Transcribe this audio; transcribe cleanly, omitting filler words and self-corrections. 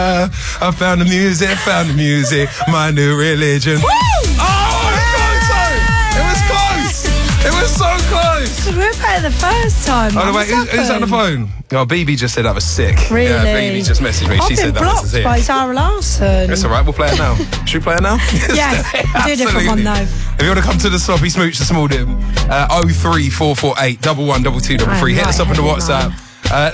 I found the music, my new religion. Woo! Oh, it was so close. We were better the first time. Oh, no, wait, who's on the phone? Oh, BB just said that was sick. Really? Yeah, BB just messaged me. She said that was blocked sick. by Zara Larsson. It's all right, we'll play it now. Should we play it now? Yeah, do a different one though. If you want to come to the Sloppy Smooch, the small dim, 03448 112233. Hit us up on the WhatsApp.